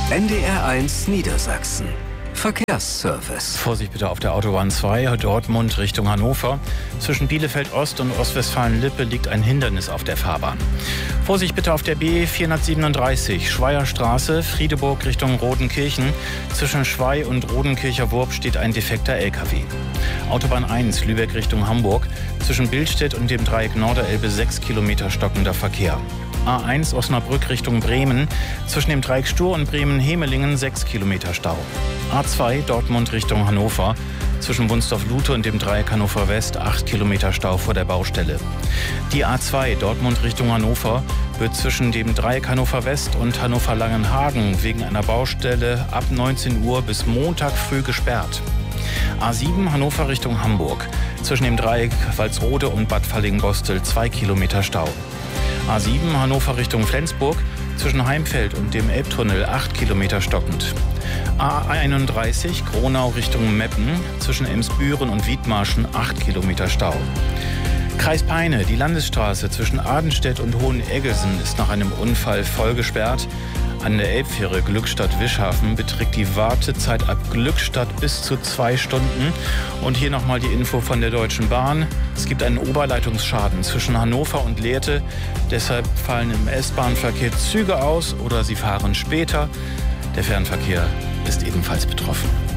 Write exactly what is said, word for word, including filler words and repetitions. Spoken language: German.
N D R eins Niedersachsen. Verkehrsservice. Vorsicht bitte auf der Autobahn zwei, Dortmund Richtung Hannover. Zwischen Bielefeld Ost und Ostwestfalen-Lippe liegt ein Hindernis auf der Fahrbahn. Vorsicht bitte auf der B vierhundertsiebenunddreißig, Schweierstraße, Friedeburg Richtung Rodenkirchen. Zwischen Schwei und Rodenkircher Wurp steht ein defekter L K W. Autobahn eins, Lübeck Richtung Hamburg. Zwischen Billstedt und dem Dreieck Norderelbe sechs Kilometer stockender Verkehr. A eins Osnabrück Richtung Bremen. Zwischen dem Dreieck Stur und Bremen-Hemelingen sechs Kilometer Stau. A zwei Dortmund Richtung Hannover. Zwischen Wunsdorf-Lute und dem Dreieck Hannover West acht Kilometer Stau vor der Baustelle. Die A zwei Dortmund Richtung Hannover wird zwischen dem Dreieck Hannover West und Hannover-Langenhagen wegen einer Baustelle ab neunzehn Uhr bis Montag früh gesperrt. A sieben Hannover Richtung Hamburg. Zwischen dem Dreieck Walsrode und Bad Fallingbostel zwei Kilometer Stau. A sieben Hannover Richtung Flensburg, zwischen Heimfeld und dem Elbtunnel acht Kilometer stockend. A einunddreißig Gronau Richtung Meppen, zwischen Emsbüren und Wiedmarschen acht Kilometer Stau. Kreis Peine, die Landesstraße zwischen Adenstedt und Hoheneggelsen ist nach einem Unfall voll gesperrt. An der Elbfähre Glückstadt-Wischhafen beträgt die Wartezeit ab Glückstadt bis zu zwei Stunden. Und hier nochmal die Info von der Deutschen Bahn. Es gibt einen Oberleitungsschaden zwischen Hannover und Lehrte. Deshalb fallen im S-Bahn-Verkehr Züge aus oder sie fahren später. Der Fernverkehr ist ebenfalls betroffen.